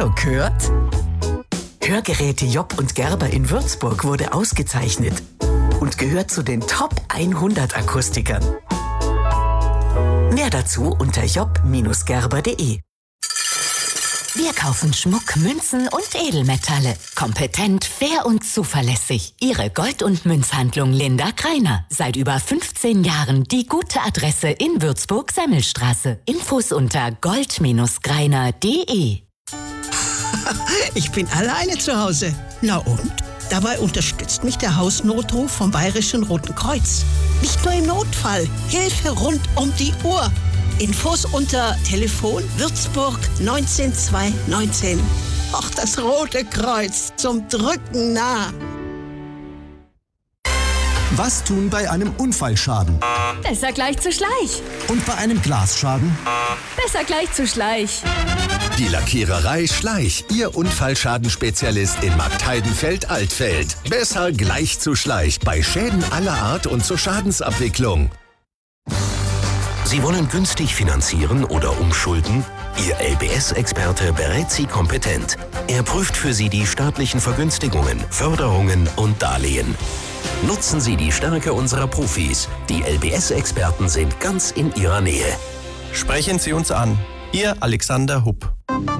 schon gehört? Hörgeräte Job und Gerber in Würzburg wurde ausgezeichnet und gehört zu den Top 100 Akustikern. Mehr dazu unter job-gerber.de. Wir kaufen Schmuck, Münzen und Edelmetalle. Kompetent, fair und zuverlässig. Ihre Gold- und Münzhandlung Linda Greiner. Seit über 15 Jahren die gute Adresse in Würzburg-Semmelstraße. Infos unter gold-greiner.de. Ich bin alleine zu Hause. Na und? Dabei unterstützt mich der Hausnotruf vom Bayerischen Roten Kreuz. Nicht nur im Notfall, Hilfe rund um die Uhr. Infos unter Telefon Würzburg 19219. Ach, das Rote Kreuz, zum Drücken nah. Was tun bei einem Unfallschaden? Besser gleich zu Schleich. Und bei einem Glasschaden? Besser gleich zu Schleich. Die Lackiererei Schleich, Ihr Unfallschadenspezialist in Marktheidenfeld-Altfeld. Besser gleich zu Schleich bei Schäden aller Art und zur Schadensabwicklung. Sie wollen günstig finanzieren oder umschulden? Ihr LBS-Experte berät Sie kompetent. Er prüft für Sie die staatlichen Vergünstigungen, Förderungen und Darlehen. Nutzen Sie die Stärke unserer Profis. Die LBS-Experten sind ganz in Ihrer Nähe. Sprechen Sie uns an. Ihr Alexander Hupp.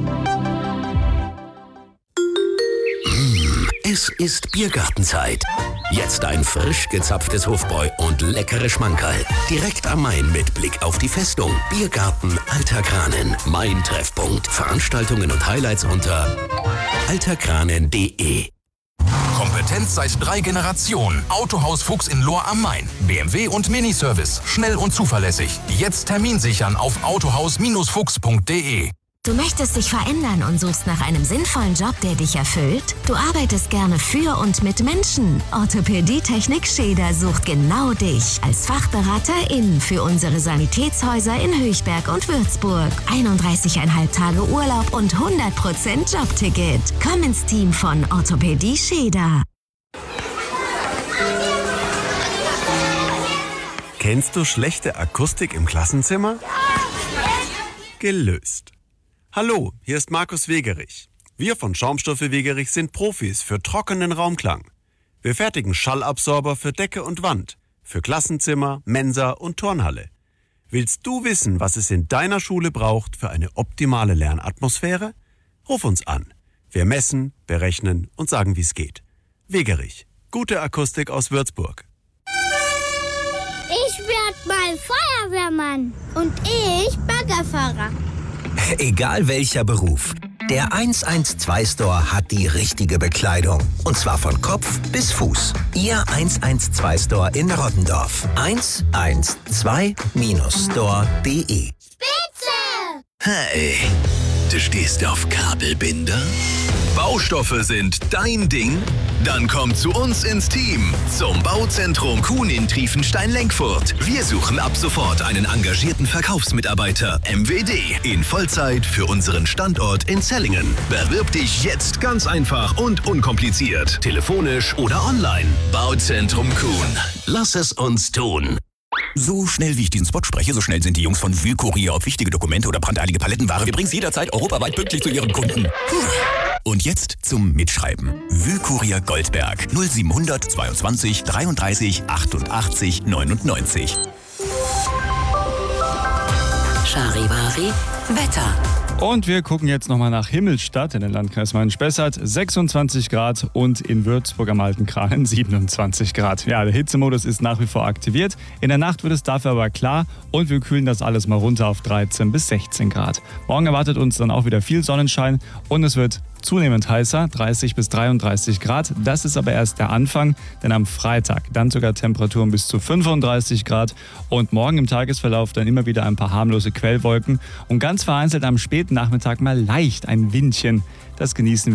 Es ist Biergartenzeit. Jetzt ein frisch gezapftes Hofbräu und leckere Schmankerl. Direkt am Main mit Blick auf die Festung. Biergarten Alter Kranen. Mein Treffpunkt. Veranstaltungen und Highlights unter alterkranen.de. Kompetenz seit 3 Generationen. Autohaus Fuchs in Lohr am Main. BMW und Miniservice. Schnell und zuverlässig. Jetzt Termin sichern auf autohaus-fuchs.de. Du möchtest dich verändern und suchst nach einem sinnvollen Job, der dich erfüllt? Du arbeitest gerne für und mit Menschen. Orthopädie-Technik Scheder sucht genau dich als Fachberaterin für unsere Sanitätshäuser in Höchberg und Würzburg. 31,5 Tage Urlaub und 100% Jobticket. Komm ins Team von Orthopädie Scheder. Kennst du schlechte Akustik im Klassenzimmer? Gelöst. Hallo, hier ist Markus Wegerich. Wir von Schaumstoffe Wegerich sind Profis für trockenen Raumklang. Wir fertigen Schallabsorber für Decke und Wand, für Klassenzimmer, Mensa und Turnhalle. Willst du wissen, was es in deiner Schule braucht für eine optimale Lernatmosphäre? Ruf uns an. Wir messen, berechnen und sagen, wie es geht. Wegerich, gute Akustik aus Würzburg. Ich werd mal Feuerwehrmann und ich Baggerfahrer. Egal welcher Beruf, der 112-Store hat die richtige Bekleidung. Und zwar von Kopf bis Fuß. Ihr 112-Store in Rottendorf. 112-store.de. Spitze! Hey, du stehst auf Kabelbinder? Baustoffe sind dein Ding? Dann komm zu uns ins Team, zum Bauzentrum Kuhn in Triefenstein-Lenkfurt. Wir suchen ab sofort einen engagierten Verkaufsmitarbeiter, MWD, in Vollzeit für unseren Standort in Zellingen. Bewirb dich jetzt ganz einfach und unkompliziert, telefonisch oder online. Bauzentrum Kuhn. Lass es uns tun. So schnell wie ich diesen Spot spreche, so schnell sind die Jungs von Wühlkurier auf wichtige Dokumente oder brandeilige Palettenware. Wir bringen es jederzeit europaweit pünktlich zu ihren Kunden. Und jetzt zum Mitschreiben. Wühlkurier Goldberg 0722 33 88 99. Charivari Wetter. Und wir gucken jetzt nochmal nach Himmelstadt in den Landkreis Main-Spessart. 26 Grad und in Würzburg am Alten Kranen 27 Grad. Ja, der Hitzemodus ist nach wie vor aktiviert. In der Nacht wird es dafür aber klar und wir kühlen das alles mal runter auf 13 bis 16 Grad. Morgen erwartet uns dann auch wieder viel Sonnenschein und es wird zunehmend heißer, 30 bis 33 Grad. Das ist aber erst der Anfang, denn am Freitag dann sogar Temperaturen bis zu 35 Grad und morgen im Tagesverlauf dann immer wieder ein paar harmlose Quellwolken und ganz vereinzelt am späten Nachmittag mal leicht ein Windchen. Das genießen wir.